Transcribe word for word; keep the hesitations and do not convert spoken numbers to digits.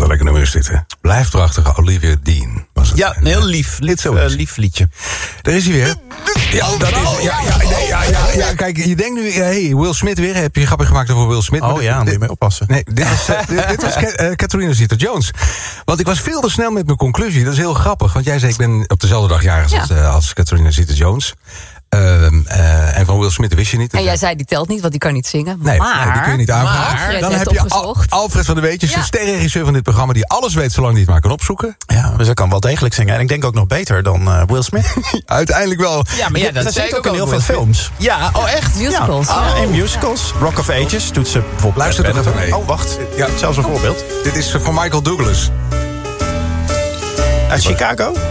lekker nummer is dit, hè? Blijf prachtige Olivia Dean. Was het. Ja, een heel lief, lief, uh, lief liedje. Daar is hij weer. Ja, dat is, ja, ja, nee, ja, ja, ja, kijk, je denkt nu, hey, Will Smith weer. Heb je grappig gemaakt over Will Smith? Oh ja, daar moet je mee oppassen. Nee, dit was, uh, dit, dit was uh, Catherine Zeta-Jones. Want ik was veel te snel met mijn conclusie. Dat is heel grappig, want jij zei, ik ben op dezelfde dag jarig ja. als, uh, als Catherine Zeta-Jones. Uh, uh, en van Will Smith wist je niet. En jij zei, die telt niet, want die kan niet zingen. Nee, maar, nee die kun je niet aanvragen. Alfred dan heeft heb je opgezocht. Al, Alfred van der Weetjes, ja. de sterrenregisseur van dit programma, die alles weet zolang hij het maar kan opzoeken. Ja, dus hij kan wel degelijk zingen. En ik denk ook nog beter dan uh, Will Smith. Uiteindelijk wel. Ja, maar ja, dat, dat zit ook in heel veel films. Ja, oh echt? Musicals. Ja. Oh. In musicals. Rock of Ages doet ze bijvoorbeeld. Luister toch even mee. Oh, wacht. Ja. Zelfs een voorbeeld. Dit is van Michael Douglas. Uit Chicago?